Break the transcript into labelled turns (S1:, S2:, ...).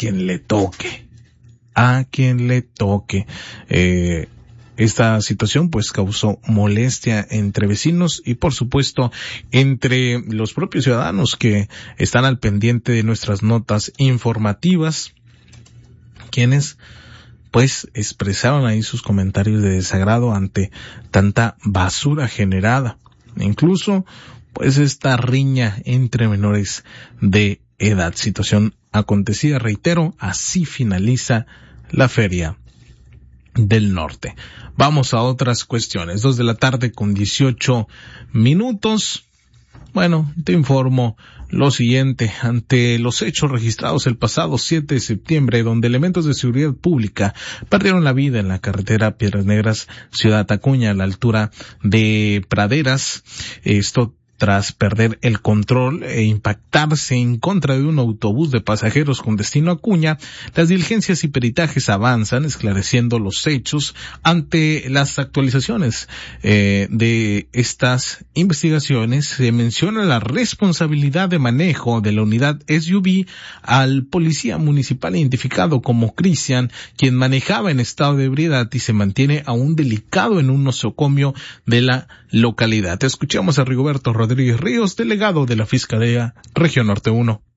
S1: quien le toque. A quien le toque. Esta situación pues causó molestia entre vecinos y por supuesto entre los propios ciudadanos que están al pendiente de nuestras notas informativas, quienes pues expresaron ahí sus comentarios de desagrado ante tanta basura generada. Incluso pues esta riña entre menores de edad. Situación acontecida, reitero, así finaliza la Feria del Norte. Vamos a otras cuestiones. 2:18 p.m. Bueno, te informo lo siguiente. Ante los hechos registrados el pasado 7 de septiembre, donde elementos de seguridad pública perdieron la vida en la carretera Piedras Negras, Ciudad Acuña, a la altura de Praderas, esto tras perder el control e impactarse en contra de un autobús de pasajeros con destino a Acuña, las diligencias y peritajes avanzan esclareciendo los hechos. Ante las actualizaciones de estas investigaciones, se menciona la responsabilidad de manejo de la unidad SUV al policía municipal identificado como Cristian, quien manejaba en estado de ebriedad y se mantiene aún delicado en un nosocomio de la localidad. Escuchamos a Rigoberto Rodríguez Ríos, delegado de la Fiscalía Región Norte 1.